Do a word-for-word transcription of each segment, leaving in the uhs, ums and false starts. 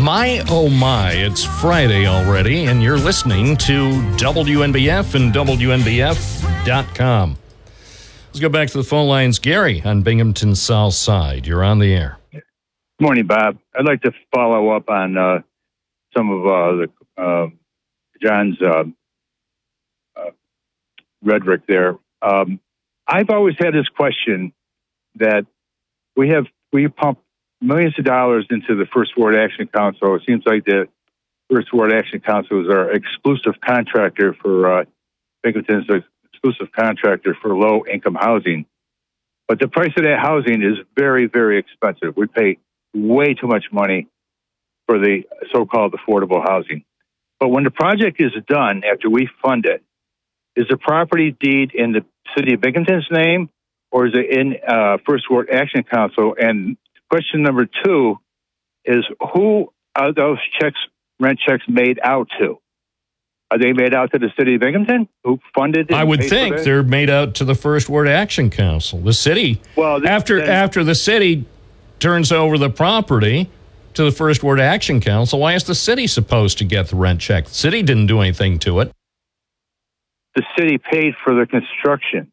My, oh my, it's Friday already, and you're listening to W N B F and W N B F dot com. Let's go back to the phone lines. Gary on Binghamton's South Side. You're on the air. Good morning, Bob. I'd like to follow up on uh, some of uh, the uh, John's uh, uh, rhetoric there. Um, I've always had this question that we have we pump millions of dollars into the First Ward Action Council. It seems like the First Ward Action Council is our exclusive contractor for uh, Binghamton's exclusive contractor for low-income housing. But the price of that housing is very, very expensive. We pay way too much money for the so-called affordable housing. But when the project is done, after we fund it, is the property deed in the city of Binghamton's name, or is it in uh, First Ward Action Council? And question number two is, who are those checks, rent checks made out to? Are they made out to the city of Binghamton, who funded it? I would think they're made out to the First Ward Action Council. The city, well, this, after then, after the city turns over the property to the First Ward Action Council, why is the city supposed to get the rent check? The city didn't do anything to it. The city paid for the construction.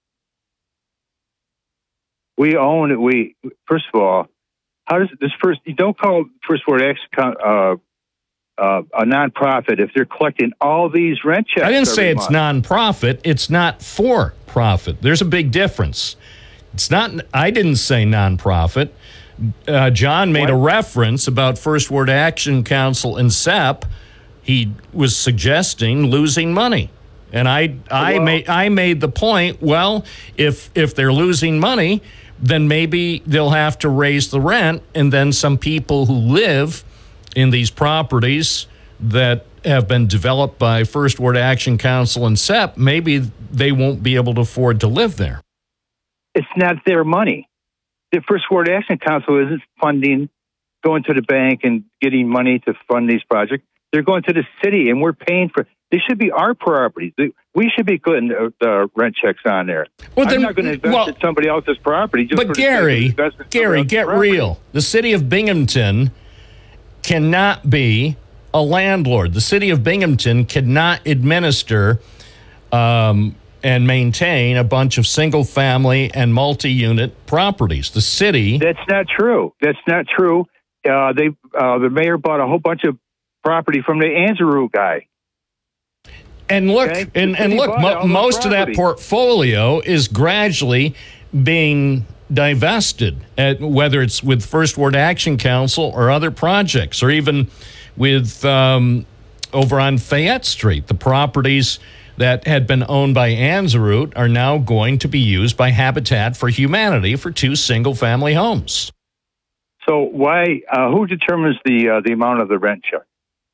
We own it. We first of all, how does this first? You don't call First Ward Action uh, uh, a nonprofit if they're collecting all these rent checks. I didn't say it's month. nonprofit. It's not for profit. There's a big difference. It's not. I didn't say nonprofit. Uh, John made what? a reference about First Ward Action Council and S E P. He was suggesting losing money. And I, I well, made, I made the point. Well, if if they're losing money, then maybe they'll have to raise the rent, and then some people who live in these properties that have been developed by First Ward Action Council and S E P, maybe they won't be able to afford to live there. It's not their money. The First Ward Action Council isn't funding, going to the bank and getting money to fund these projects. They're going to the city, and we're paying for. They should be our properties. We should be putting the, the rent checks on there. Well, then, I'm not going to invest well, in somebody else's property. Just but for Gary, Gary, get property. real. The city of Binghamton cannot be a landlord. The city of Binghamton cannot administer um, and maintain a bunch of single-family and multi-unit properties. The city. That's not true. That's not true. Uh, they uh, the mayor bought a whole bunch of property from the Anzaru guy. And look, okay. and, and look, mo- most of that portfolio is gradually being divested, at, whether it's with First Ward Action Council or other projects, or even with um, over on Fayette Street. The properties that had been owned by Anzaroot are now going to be used by Habitat for Humanity for two single-family homes. So why? Uh, who determines the uh, the amount of the rent check?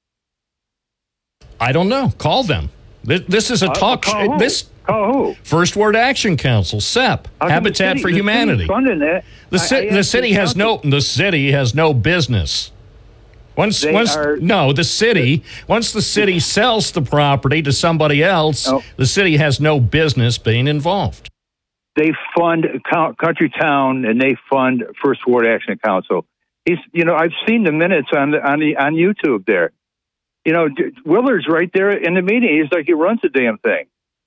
I don't know. Call them. This, this is a uh, talk. Call who? This call who? First Ward Action Council, S E P, Habitat city, for Humanity. The, the, ci- the city has no. The city has no business. Once, once are, no, the city. Once the city sells the property to somebody else, oh. the city has no business being involved. They fund Country Town, and they fund First Ward Action Council. He's, you know, I've seen the minutes on the, on the on YouTube there. You know, Willard's right there in the meeting. He's like, he runs the damn thing.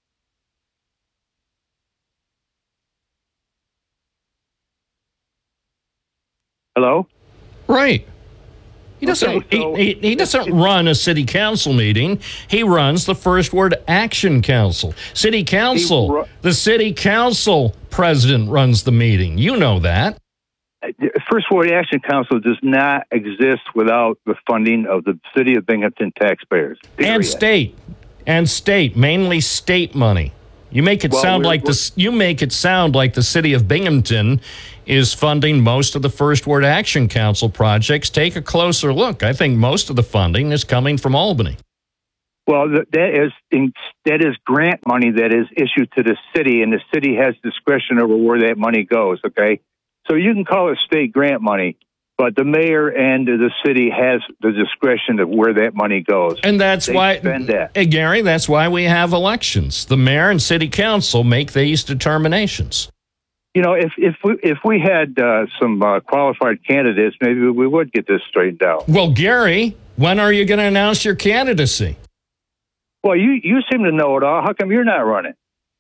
Hello? Right. He doesn't. Okay, so he, he, he doesn't run a city council meeting. He runs the First Ward Action Council. City council. Ru- the city council president runs the meeting. You know that. First Ward Action Council does not exist without the funding of the city of Binghamton taxpayers. Period. And state, and state, mainly state money. You make it well, sound like the you make it sound like the city of Binghamton is funding most of the First Ward Action Council projects. Take a closer look. I think most of the funding is coming from Albany. Well, that is that is grant money that is issued to the city, and the city has discretion over where that money goes. Okay. So you can call it state grant money, but the mayor and the city has the discretion of where that money goes. And that's they why, that. Hey, Gary, that's why we have elections. The mayor and city council make these determinations. You know, if if we if we had uh, some uh, qualified candidates, maybe we would get this straightened out. Well, Gary, When are you going to announce your candidacy? Well, you, you seem to know it all. How come you're not running?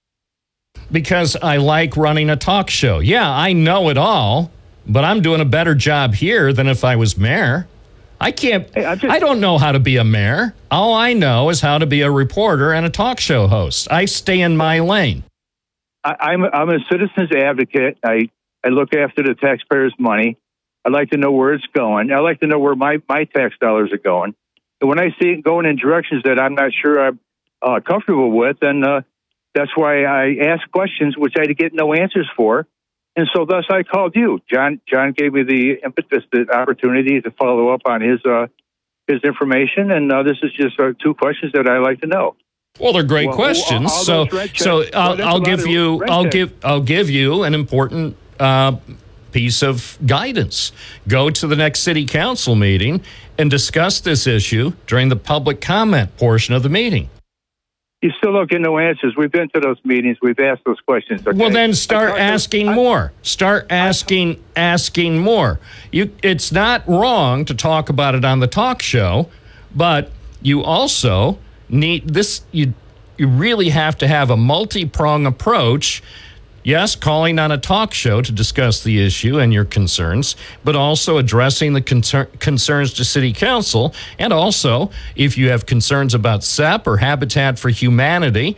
Because I like running a talk show. Yeah, I know it all, but I'm doing a better job here than if I was mayor. I can't, hey, just, I don't know how to be a mayor. All I know is how to be a reporter and a talk show host. I stay in my lane. I, I'm, I'm a citizen's advocate. I, I look after the taxpayers' money. I like to know where it's going. I like to know where my, my tax dollars are going. And when I see it going in directions that I'm not sure I'm uh, comfortable with, then uh, that's why I ask questions, which I get no answers for. And so thus I called you. John John gave me the impetus, the opportunity to follow up on his uh, his information. And uh, this is just uh, two questions that I like to know. Well, they're great well, questions. all, so all so well, I'll, I'll give you I'll checks. give I'll give you an important uh, piece of guidance. Go to the next city council meeting and discuss this issue during the public comment portion of the meeting. You still don't get no answers. We've been to those meetings. We've asked those questions. Okay? Well, then start asking I, more. Start asking asking more. You, it's not wrong to talk about it on the talk show, but you also need this. You you really have to have a multi-prong approach. Yes, calling on a talk show to discuss the issue and your concerns, but also addressing the concern, concerns to City Council. And also, if you have concerns about S E P or Habitat for Humanity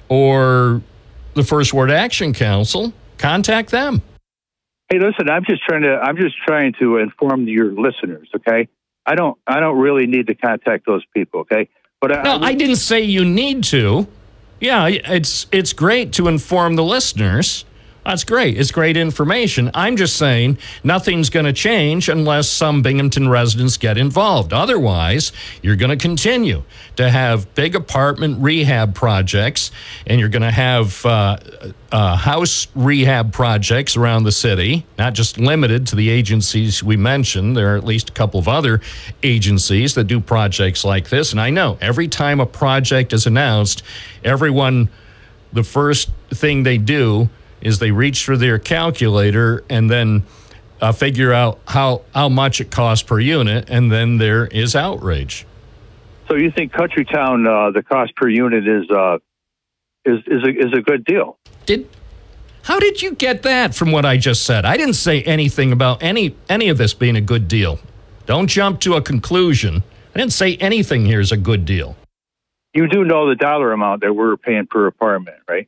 or the First Ward Action Council, contact them. Hey, listen, I'm just trying to I'm just trying to inform your listeners, okay? I don't I don't really need to contact those people, okay? But I, No, I, I didn't say you need to. Yeah, it's it's great to inform the listeners. That's great. It's great information. I'm just saying nothing's going to change unless some Binghamton residents get involved. Otherwise, you're going to continue to have big apartment rehab projects, and you're going to have uh, uh, house rehab projects around the city, not just limited to the agencies we mentioned. There are at least a couple of other agencies that do projects like this. And I know every time a project is announced, everyone, the first thing they do is they reach for their calculator and then uh, figure out how, how much it costs per unit, and then there is outrage. So you think Countrytown, uh, the cost per unit is uh, is is a, is a good deal? Did how did you get that from what I just said? I didn't say anything about any any of this being a good deal. Don't jump to a conclusion. I didn't say anything here is a good deal. You do know the dollar amount that we're paying per apartment, right?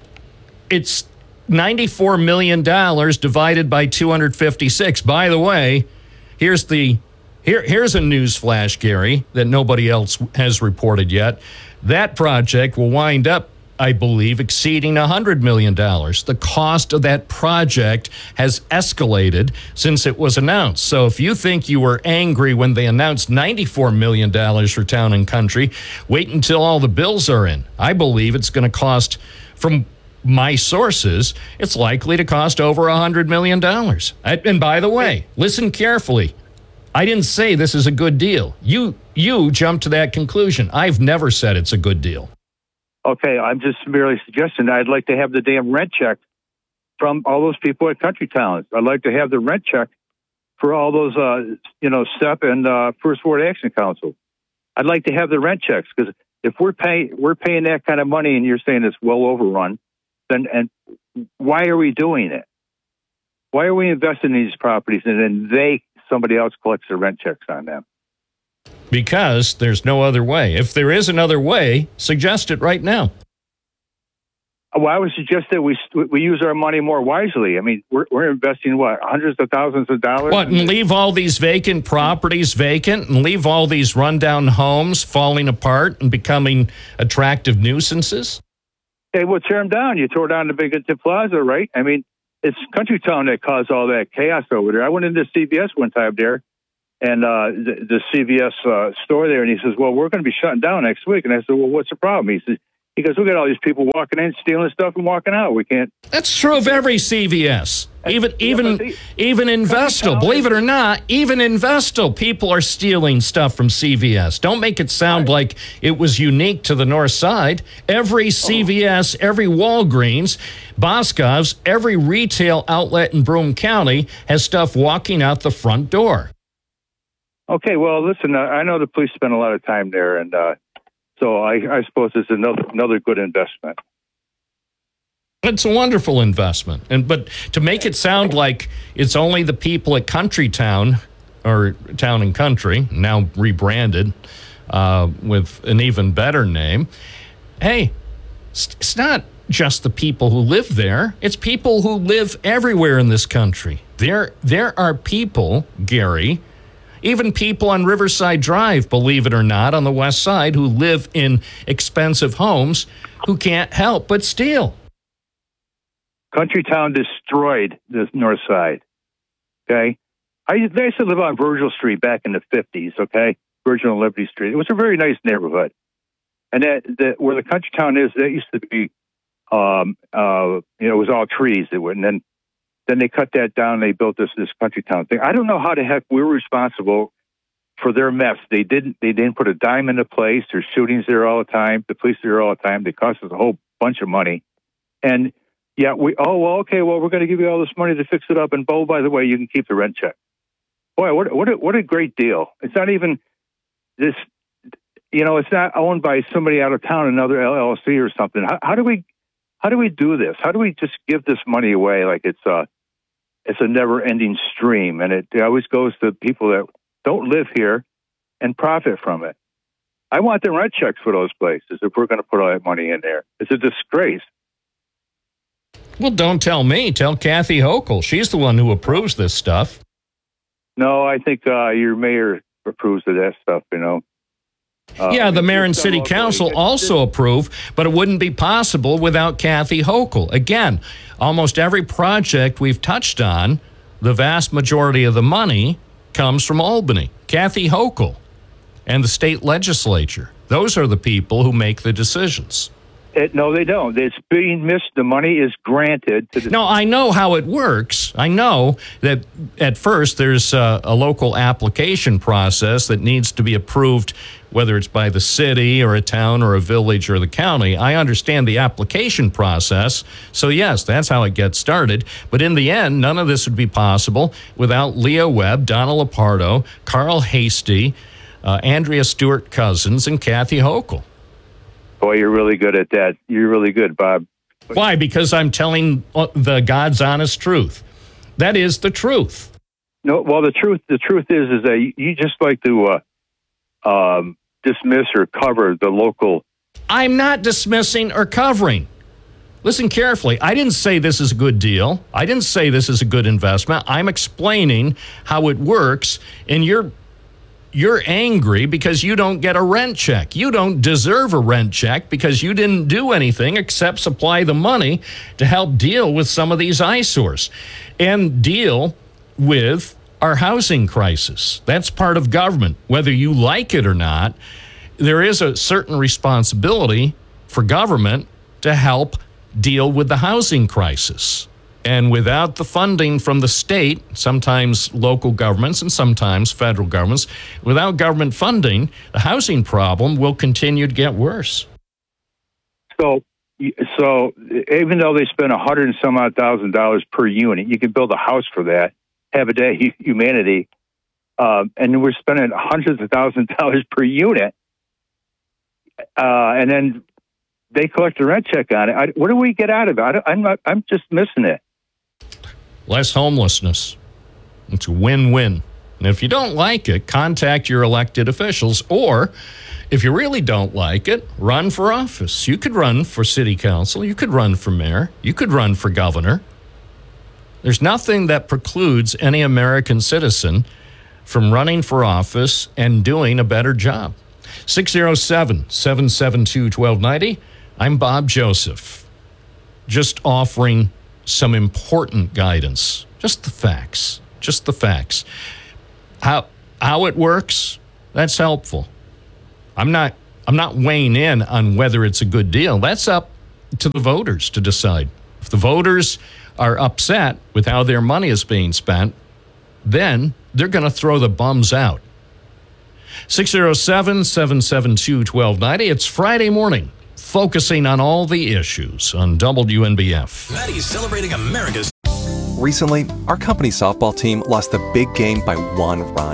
It's ninety-four million dollars divided by two hundred fifty-six. By the way, here's the here here's a news flash, Gary, that nobody else has reported yet. That project will wind up, I believe, exceeding one hundred million dollars. The cost of that project has escalated since it was announced. So if you think you were angry when they announced ninety-four million dollars for Town and Country, wait until all the bills are in. I believe it's going to cost, from my sources, it's likely to cost over one hundred million dollars. And by the way, listen carefully. I didn't say this is a good deal. You you jumped to that conclusion. I've never said it's a good deal. Okay, I'm just merely suggesting I'd like to have the damn rent check from all those people at Country Towns. I'd like to have the rent check for all those, uh, you know, S E P and uh, First Ward Action Council. I'd like to have the rent checks, because if we're paying we're paying that kind of money and you're saying it's well overrun, then and why are we doing it? Why are we investing in these properties and then they somebody else collects the rent checks on them? Because there's no other way. If there is another way, suggest it right now. Well, I would suggest that we we use our money more wisely. I mean, we're we're investing, what, hundreds of thousands of dollars? What, and leave all these vacant properties vacant and leave all these rundown homes falling apart and becoming attractive nuisances? Hey, well, tear them down. You tore down the Binghamton Plaza, right? I mean, it's Countrytown that caused all that chaos over there. I went into C V S one time there, and uh, the, the C V S uh, store there, and he says, well, we're going to be shutting down next week. And I said, well, what's the problem? He says, he goes, we got all these people walking in, stealing stuff, and walking out. We can't. That's true of every C V S. Even even yeah, even Investal. Believe it or not, even Investal, people are stealing stuff from C V S. Don't make it sound right. like it was unique to the North Side. Every C V S, every Walgreens, Boscov's, every retail outlet in Broome County has stuff walking out the front door. Okay, well, listen, uh, I know the police spend a lot of time there, and uh, so I, I suppose it's another another good investment. It's a wonderful investment, and but to make it sound like it's only the people at Country Town, or Town and Country, now rebranded uh, with an even better name. Hey, it's, it's not just the people who live there. It's people who live everywhere in this country. There, there are people, Gary, even people on Riverside Drive, believe it or not, on the west side, who live in expensive homes who can't help but steal. Country Town destroyed the north side. Okay, I, I used to live on Virgil Street back in the fifties. Okay, Virgil and Liberty Street. It was a very nice neighborhood, and that, that where the Country Town is, that used to be, um, uh, you know, it was all trees. It would, and then then they cut that down. And they built this this Country Town thing. I don't know how the heck we were responsible for their mess. They didn't. They didn't put a dime into place. There's shootings there all the time. The police are there all the time. They cost us a whole bunch of money, and yeah, we, oh, well, okay, well, we're going to give you all this money to fix it up. And, oh, by the way, you can keep the rent check. Boy, what, what, a, what a great deal. It's not even this, you know, it's not owned by somebody out of town, another L L C or something. How, how do we, how do we do this? How do we just give this money away like it's a, it's a never ending stream? And it, it always goes to people that don't live here and profit from it. I want the rent checks for those places if we're going to put all that money in there. It's a disgrace. Well, don't tell me. Tell Kathy Hochul. She's the one who approves this stuff. No, I think uh, your mayor approves of that stuff, you know. Uh, yeah, the mayor and city council also approve, but it wouldn't be possible without Kathy Hochul. Again, almost every project we've touched on, the vast majority of the money comes from Albany. Kathy Hochul and the state legislature. Those are the people who make the decisions. It, no, they don't. It's being missed. The money is granted to the... No, I know how it works. I know that at first there's a, a local application process that needs to be approved, whether it's by the city or a town or a village or the county. I understand the application process. So, yes, that's how it gets started. But in the end, none of this would be possible without Leah Webb, Donna Lopardo, Carl Hasty, uh, Andrea Stewart-Cousins, and Kathy Hochul. Boy, you're really good at that. You're really good, Bob. Why? Because I'm telling the God's honest truth. That is the truth. No, well, the truth, the truth is, is that you, you just like to uh, um, dismiss or cover the local. I'm not dismissing or covering. Listen carefully. I didn't say this is a good deal. I didn't say this is a good investment. I'm explaining how it works, and you're You're angry because you don't get a rent check. You don't deserve a rent check because you didn't do anything except supply the money to help deal with some of these eyesores and deal with our housing crisis. That's part of government. Whether you like it or not, there is a certain responsibility for government to help deal with the housing crisis. And without the funding from the state, sometimes local governments and sometimes federal governments, without government funding, the housing problem will continue to get worse. So, so even though they spend a hundred and some odd thousand dollars per unit, you can build a house for that, have a day humanity, um, and we're spending hundreds of thousands of dollars per unit, uh, and then they collect a rent check on it. I, what do we get out of it? I I'm not, I'm just missing it. Less homelessness. It's a win-win. And if you don't like it, contact your elected officials. Or if you really don't like it, run for office. You could run for city council. You could run for mayor. You could run for governor. There's nothing that precludes any American citizen from running for office and doing a better job. six oh seven, seven seven two, one two nine oh. I'm Bob Joseph. Just offering some important guidance. Just the facts. Just the facts. How how it works, that's helpful. I'm not I'm not weighing in on whether it's a good deal. That's up to the voters to decide. If the voters are upset with how their money is being spent, then they're going to throw the bums out. six oh seven, seven seven two, one two nine oh. It's Friday morning, focusing on all the issues on W N B F. Maddie's celebrating America's. Recently, our company softball team lost the big game by one run.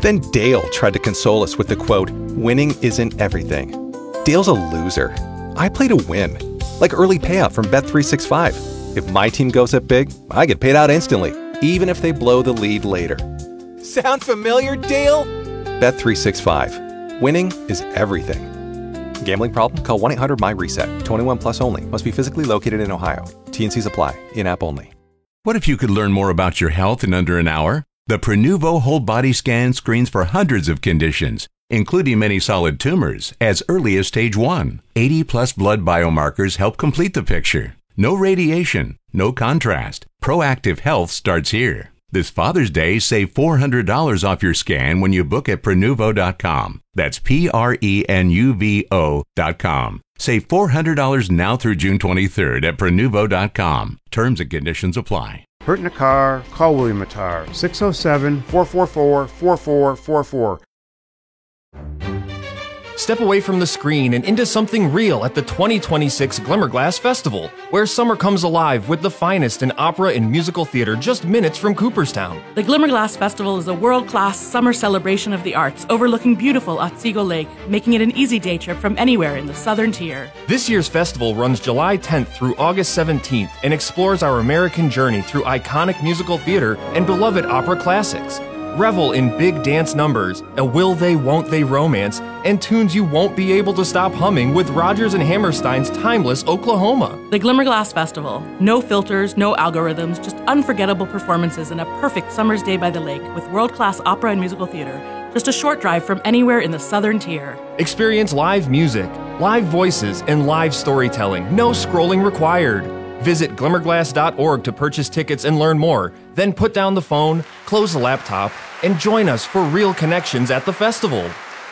Then Dale tried to console us with the quote, "Winning isn't everything." Dale's a loser. I play to win, like early payout from Bet three sixty-five. If my team goes up big, I get paid out instantly, even if they blow the lead later. Sound familiar, Dale? Bet three sixty-five. Winning is everything. Gambling problem? Call one eight hundred M Y reset. twenty-one plus only. Must be physically located in Ohio. T and Cs apply. In-app only. What if you could learn more about your health in under an hour? The Prenuvo Whole Body Scan screens for hundreds of conditions, including many solid tumors, as early as stage one. eighty plus blood biomarkers help complete the picture. No radiation, no contrast. Proactive health starts here. This Father's Day, save four hundred dollars off your scan when you book at Prenuvo dot com. That's P R E N U V O dot com. Save four hundred dollars now through June twenty-third at Prenuvo dot com. Terms and conditions apply. Hurt in a car? Call William Attar, six oh seven, four four four, four four four four. Step away from the screen and into something real at the twenty twenty-six Glimmerglass Festival, where summer comes alive with the finest in opera and musical theater just minutes from Cooperstown. The Glimmerglass Festival is a world-class summer celebration of the arts overlooking beautiful Otsego Lake, making it an easy day trip from anywhere in the southern tier. This year's festival runs July tenth through August seventeenth and explores our American journey through iconic musical theater and beloved opera classics. Revel in big dance numbers, a will they, won't they romance, and tunes you won't be able to stop humming with Rodgers and Hammerstein's timeless Oklahoma. The Glimmerglass Festival. No filters, no algorithms, just unforgettable performances and a perfect summer's day by the lake with world-class opera and musical theater. Just a short drive from anywhere in the southern tier. Experience live music, live voices, and live storytelling. No scrolling required. Visit glimmerglass dot org to purchase tickets and learn more. Then put down the phone, close the laptop, and join us for real connections at the festival.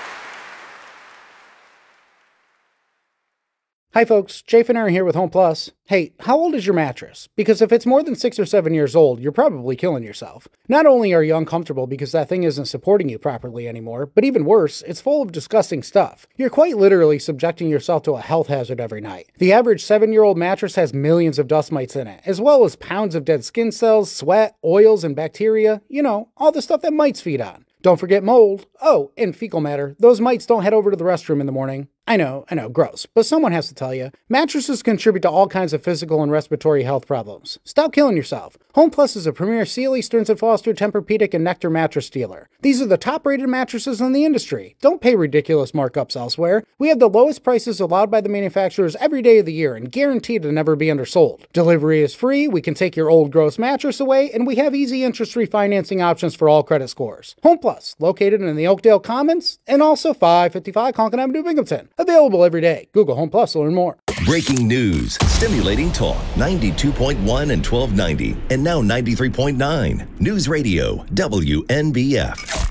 Hi folks, Jay Finner here with Home Plus. Hey, how old is your mattress? Because if it's more than six or seven years old, you're probably killing yourself. Not only are you uncomfortable because that thing isn't supporting you properly anymore, but even worse, it's full of disgusting stuff. You're quite literally subjecting yourself to a health hazard every night. The average seven-year-old mattress has millions of dust mites in it, as well as pounds of dead skin cells, sweat, oils, and bacteria. You know, all the stuff that mites feed on. Don't forget mold. Oh, and fecal matter. Those mites don't head over to the restroom in the morning. I know, I know, gross, but someone has to tell you. Mattresses contribute to all kinds of physical and respiratory health problems. Stop killing yourself. Home Plus is a premier Sealy, Stearns and Foster, Tempur-Pedic, and Nectar mattress dealer. These are the top-rated mattresses in the industry. Don't pay ridiculous markups elsewhere. We have the lowest prices allowed by the manufacturers every day of the year and guaranteed to never be undersold. Delivery is free, we can take your old gross mattress away, and we have easy interest-free financing options for all credit scores. Home Plus, located in the Oakdale Commons, and also five fifty-five Conklin Avenue, Binghamton. Available every day. Google Home Plus to learn more. Breaking news, stimulating talk, ninety-two point one and twelve ninety, and now ninety-three point nine. News Radio, W N B F.